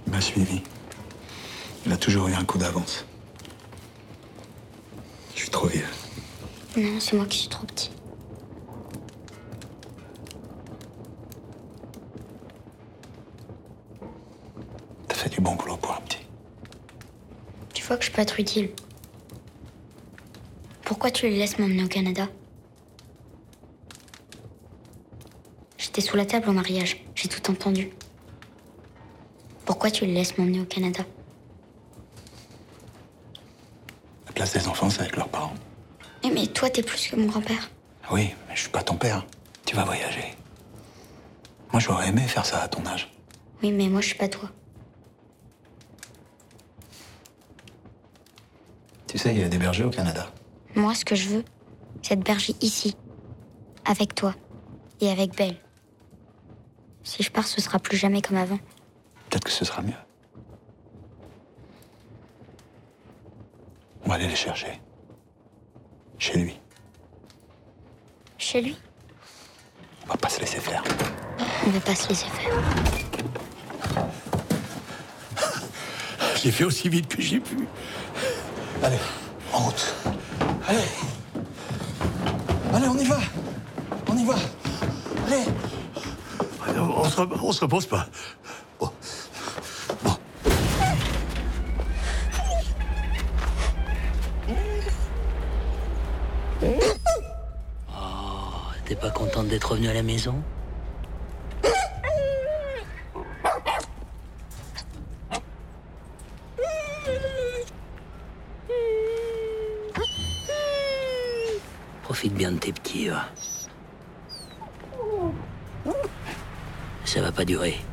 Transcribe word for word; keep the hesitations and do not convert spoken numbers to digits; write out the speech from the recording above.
Il m'a suivi. Il a toujours eu un coup d'avance. Je suis trop vieux. Non, c'est moi qui suis trop petit. T'as fait du bon boulot pour un petit. Tu vois que je peux être utile. Pourquoi tu les laisses m'emmener au Canada? J'étais sous la table au mariage. J'ai tout entendu. Pourquoi tu les laisses m'emmener au Canada? La place des enfants, c'est avec leurs parents. Eh, mais toi, t'es plus que mon grand-père. Oui, mais je suis pas ton père. Tu vas voyager. Moi, j'aurais aimé faire ça à ton âge. Oui, mais moi, je suis pas toi. Tu sais, il y a des bergers au Canada. Moi, ce que je veux, c'est être berger ici. Avec toi. Et avec Belle. Si je pars, ce sera plus jamais comme avant. Peut-être que ce sera mieux. On va aller les chercher. Chez lui. Chez lui, On va pas se laisser faire. on va pas se laisser faire. J'ai fait aussi vite que j'ai pu. Allez, en route. Allez. Allez, on y va. On y va. Allez. On se, re- on se repose pas. Bon. Bon. Oh, t'es pas contente d'être revenue à la maison? Profite bien de tes petits, va. Ça va pas durer.